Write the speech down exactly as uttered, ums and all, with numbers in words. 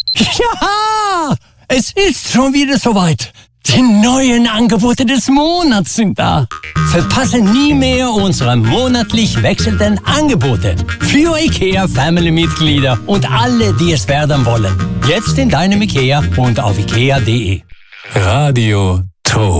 Ja, es ist schon wieder soweit. Die neuen Angebote des Monats sind da. Verpasse nie mehr unsere monatlich wechselnden Angebote für IKEA Family-Mitglieder und alle, die es werden wollen. Jetzt in deinem IKEA und auf ikea punkt de. Radio Top.